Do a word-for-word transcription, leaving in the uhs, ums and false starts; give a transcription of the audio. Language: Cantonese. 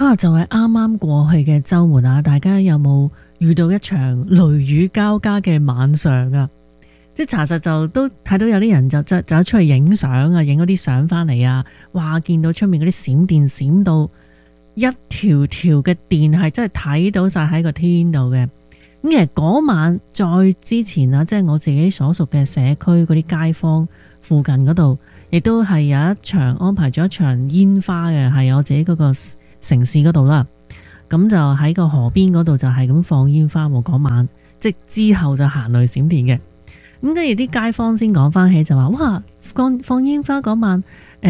啊，就係啱啱過去嘅週末啊，大家有冇遇到一場雷雨交加嘅晚上啊？即係查實就都睇到有啲人就就走出去影相啊，影嗰啲相翻嚟啊，哇！見到出面嗰啲閃電閃到一條條嘅電係真係睇到晒喺個天度嘅。咁其實嗰晚再之前啊，即係我自己所屬嘅社區嗰啲街坊附近嗰度，亦都係有一場安排咗一場煙花嘅，係我自己嗰個城市嗰度啦。咁就喺個河邊嗰度就係咁放煙花喎。嗰晚即之後就行雷閃電嘅。咁跟住啲街坊先講翻起就話，哇！放放煙花嗰晚。